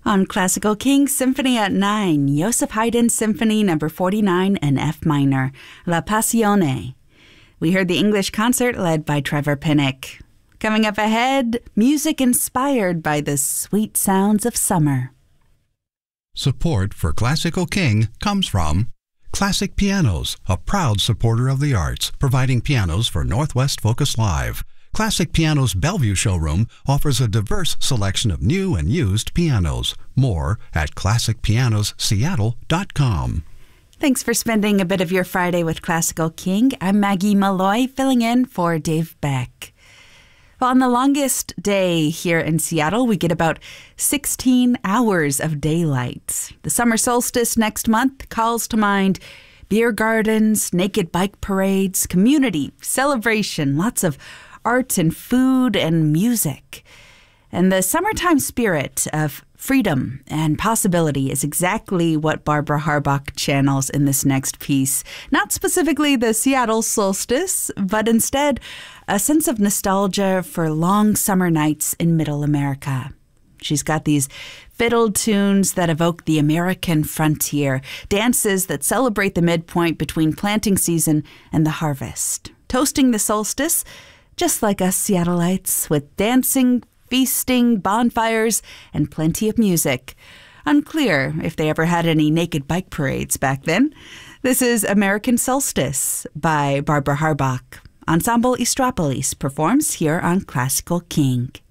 On Classical King, Symphony at 9, Joseph Haydn Symphony No. 49 in F minor, La Passione. We heard the English concert led by Trevor Pinnock. Coming up ahead, music inspired by the sweet sounds of summer. Support for Classical King comes from Classic Pianos, a proud supporter of the arts, providing pianos for Northwest Focus Live. Classic Pianos Bellevue showroom offers a diverse selection of new and used pianos. More at classicpianosseattle.com. Thanks for spending a bit of your Friday with Classical King. I'm Maggie Malloy, filling in for Dave Beck. Well, on the longest day here in Seattle, we get about 16 hours of daylight. The summer solstice next month calls to mind beer gardens, naked bike parades, community, celebration, lots of art and food and music. And the summertime spirit of freedom and possibility is exactly what Barbara Harbach channels in this next piece. Not specifically the Seattle solstice, but instead a sense of nostalgia for long summer nights in Middle America. She's got these fiddle tunes that evoke the American frontier, dances that celebrate the midpoint between planting season and the harvest, toasting the solstice, just like us Seattleites, with dancing, feasting, bonfires, and plenty of music. Unclear if they ever had any naked bike parades back then. This is American Solstice by Barbara Harbach. Ensemble Istropolis performs here on Classical King.